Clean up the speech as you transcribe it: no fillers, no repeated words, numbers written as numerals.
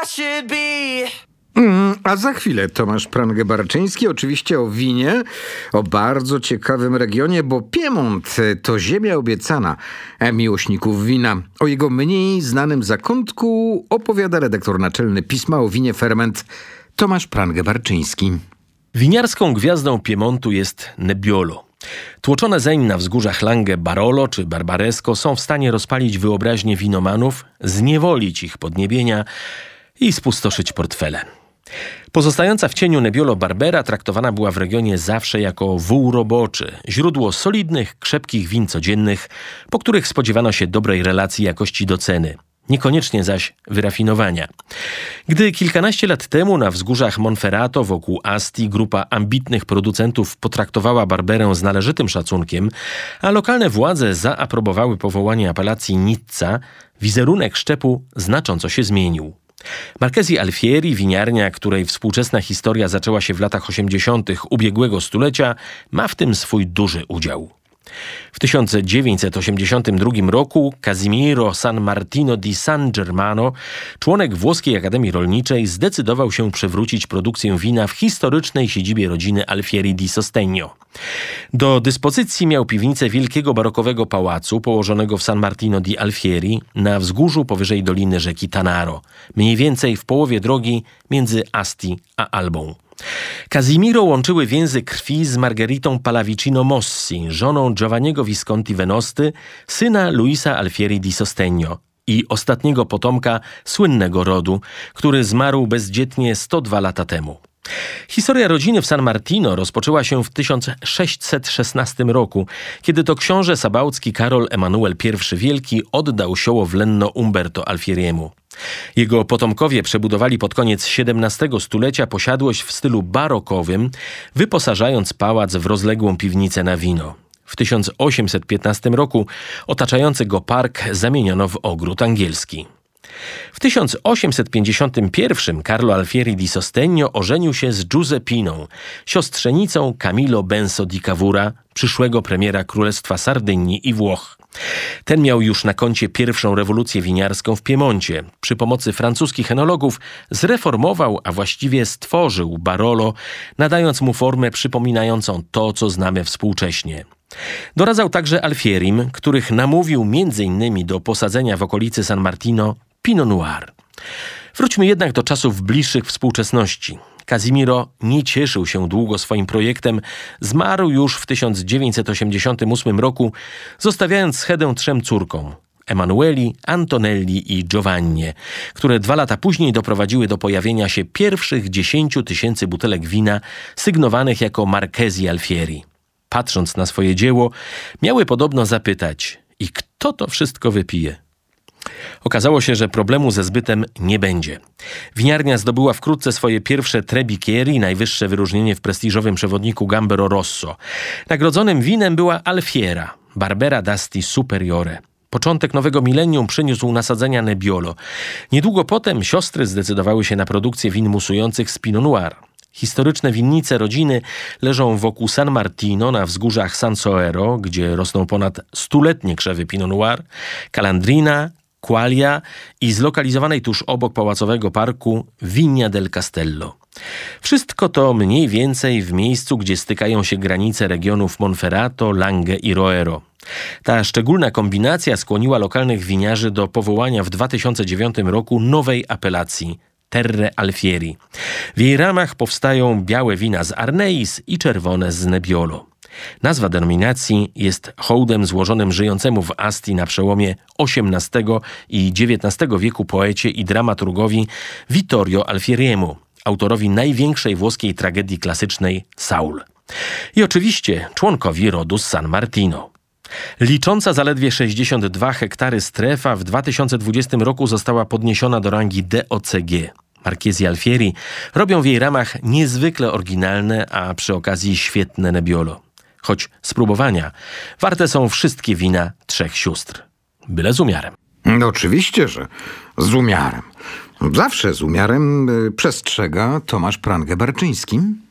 I should be. A za chwilę Tomasz Prangę-Barczyński, oczywiście o winie, o bardzo ciekawym regionie, bo Piemont to ziemia obiecana miłośników wina. O jego mniej znanym zakątku opowiada redaktor naczelny pisma o winie Ferment Tomasz Prangę-Barczyński. Winiarską gwiazdą Piemontu jest Nebbiolo. Tłoczone zeń na wzgórzach Langhe Barolo czy Barbaresco są w stanie rozpalić wyobraźnię winomanów, zniewolić ich podniebienia i spustoszyć portfele. Pozostająca w cieniu Nebbiolo Barbera traktowana była w regionie zawsze jako wół roboczy, źródło solidnych, krzepkich win codziennych, po których spodziewano się dobrej relacji jakości do ceny. Niekoniecznie zaś wyrafinowania. Gdy kilkanaście lat temu na wzgórzach Monferrato wokół Asti grupa ambitnych producentów potraktowała Barberę z należytym szacunkiem, a lokalne władze zaaprobowały powołanie apellacji Nizza, wizerunek szczepu znacząco się zmienił. Marchesi Alfieri, winiarnia, której współczesna historia zaczęła się w latach 80. ubiegłego stulecia, ma w tym swój duży udział. W 1982 roku Casimiro San Martino di San Germano, członek Włoskiej Akademii Rolniczej, zdecydował się przywrócić produkcję wina w historycznej siedzibie rodziny Alfieri di Sostegno. Do dyspozycji miał piwnicę wielkiego barokowego pałacu położonego w San Martino di Alfieri na wzgórzu powyżej doliny rzeki Tanaro, mniej więcej w połowie drogi między Asti a Albą. Casimiro łączyły więzy krwi z Margheritą Pallavicino Mossi, żoną Giovanniego Visconti Venosty, syna Luisa Alfieri di Sostegno i ostatniego potomka słynnego rodu, który zmarł bezdzietnie 102 lata temu. Historia rodziny w San Martino rozpoczęła się w 1616 roku, kiedy to książę sabałcki Karol Emanuel I Wielki oddał sioło Vlenno Umberto Alfieriemu. Jego potomkowie przebudowali pod koniec XVII stulecia posiadłość w stylu barokowym, wyposażając pałac w rozległą piwnicę na wino. W 1815 roku otaczający go park zamieniono w ogród angielski. W 1851 Carlo Alfieri di Sostegno ożenił się z Giuseppiną, siostrzenicą Camillo Benso di Cavoura, przyszłego premiera Królestwa Sardynii i Włoch. Ten miał już na koncie pierwszą rewolucję winiarską w Piemoncie. Przy pomocy francuskich enologów zreformował, a właściwie stworzył Barolo, nadając mu formę przypominającą to, co znamy współcześnie. Doradzał także Alfierim, których namówił m.in. do posadzenia w okolicy San Martino Pinot Noir. Wróćmy jednak do czasów bliższych współczesności. Casimiro nie cieszył się długo swoim projektem, zmarł już w 1988 roku, zostawiając schedę 3 córkom – Emanueli, Antonelli i Giovannie, które 2 lata później doprowadziły do pojawienia się pierwszych 10 000 butelek wina sygnowanych jako Marchesi Alfieri. Patrząc na swoje dzieło, miały podobno zapytać – i kto to wszystko wypije? Okazało się, że problemu ze zbytem nie będzie. Winiarnia zdobyła wkrótce swoje pierwsze Tre Bicchieri, najwyższe wyróżnienie w prestiżowym przewodniku Gambero Rosso. Nagrodzonym winem była Alfiera, Barbera d'Asti Superiore. Początek nowego milenium przyniósł nasadzenia Nebbiolo. Niedługo potem siostry zdecydowały się na produkcję win musujących z Pinot Noir. Historyczne winnice rodziny leżą wokół San Martino na wzgórzach San Soero, gdzie rosną ponad 100-letnie krzewy Pinot Noir, Calandrina, Quaglia i zlokalizowanej tuż obok pałacowego parku Vigna del Castello. Wszystko to mniej więcej w miejscu, gdzie stykają się granice regionów Monferrato, Langhe i Roero. Ta szczególna kombinacja skłoniła lokalnych winiarzy do powołania w 2009 roku nowej apelacji Terre Alfieri. W jej ramach powstają białe wina z Arneis i czerwone z Nebbiolo. Nazwa denominacji jest hołdem złożonym żyjącemu w Asti na przełomie XVIII i XIX wieku poecie i dramaturgowi Vittorio Alfieriemu, autorowi największej włoskiej tragedii klasycznej Saul. I oczywiście członkowi rodu z San Martino. Licząca zaledwie 62 hektary strefa w 2020 roku została podniesiona do rangi DOCG. Marchesi Alfieri robią w jej ramach niezwykle oryginalne, a przy okazji świetne Nebbiolo. Choć spróbowania warte są wszystkie wina 3 sióstr. Byle z umiarem. No oczywiście, że z umiarem. Zawsze z umiarem przestrzega Tomasz Prangę-Barczyński.